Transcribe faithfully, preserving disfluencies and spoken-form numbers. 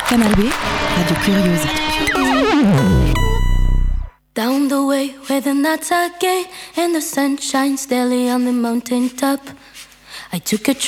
Canal B, Radio Curieuse. Down the way where the nights are gay and the sun shines daily on the mountain top, I took a trip